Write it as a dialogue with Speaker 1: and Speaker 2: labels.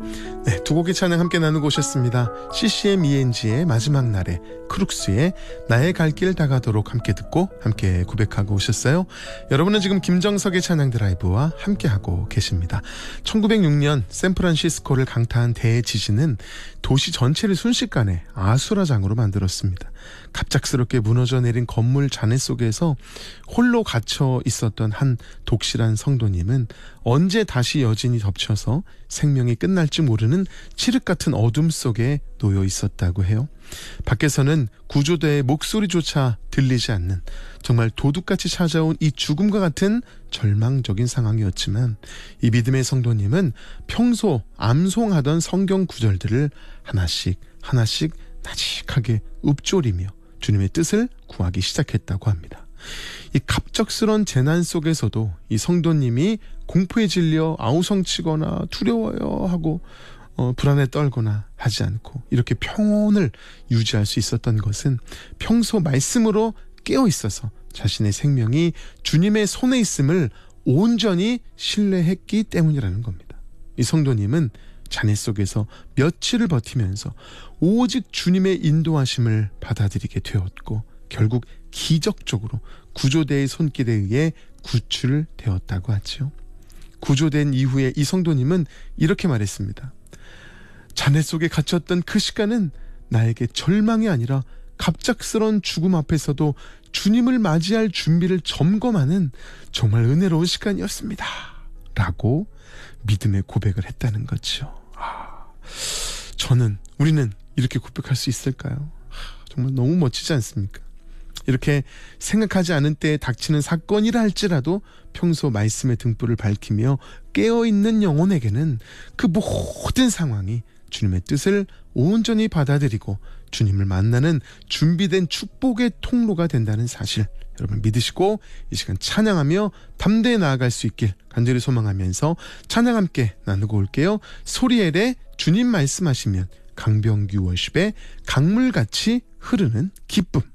Speaker 1: 네, 두 곡의 찬양 함께 나누고 오셨습니다. CCM ENG의 마지막 날에, 크룩스의 나의 갈 길 다가도록 함께 듣고 함께 고백하고 오셨어요. 여러분은 지금 김정석의 찬양 드라이브와 함께하고 계십니다. 1906년 샌프란시스코를 강타한 대지진은 도시 전체를 순식간에 아수라장으로 만들었습니다. 갑작스럽게 무너져 내린 건물 잔해 속에서 홀로 갇혀 있었던 한 독실한 성도님은 언제 다시 여진이 덮쳐서 생명이 끝날지 모르는 칠흑 같은 어둠 속에 놓여 있었다고 해요. 밖에서는 구조대의 목소리조차 들리지 않는 정말 도둑같이 찾아온 이 죽음과 같은 절망적인 상황이었지만 이 믿음의 성도님은 평소 암송하던 성경 구절들을 하나씩 나직하게 읊조리며 주님의 뜻을 구하기 시작했다고 합니다. 이 갑작스런 재난 속에서도 이 성도님이 공포에 질려 아우성치거나 두려워요 하고 불안에 떨거나 하지 않고 이렇게 평온을 유지할 수 있었던 것은 평소 말씀으로 깨어 있어서 자신의 생명이 주님의 손에 있음을 온전히 신뢰했기 때문이라는 겁니다. 이 성도님은 잔해 속에서 며칠을 버티면서 오직 주님의 인도하심을 받아들이게 되었고 결국 기적적으로 구조대의 손길에 의해 구출되었다고 하죠. 구조된 이후에 이 성도님은 이렇게 말했습니다. 잔해 속에 갇혔던 그 시간은 나에게 절망이 아니라 갑작스런 죽음 앞에서도 주님을 맞이할 준비를 점검하는 정말 은혜로운 시간이었습니다. 라고 믿음의 고백을 했다는 거죠. 우리는 이렇게 고백할 수 있을까요? 정말 너무 멋지지 않습니까? 이렇게 생각하지 않은 때에 닥치는 사건이라 할지라도 평소 말씀의 등불을 밝히며 깨어있는 영혼에게는 그 모든 상황이 주님의 뜻을 온전히 받아들이고 주님을 만나는 준비된 축복의 통로가 된다는 사실 여러분 믿으시고 이 시간 찬양하며 담대히 나아갈 수 있길 간절히 소망하면서 찬양 함께 나누고 올게요. 소리엘의 주님 말씀하시면, 강병규 월십의 강물같이 흐르는 기쁨.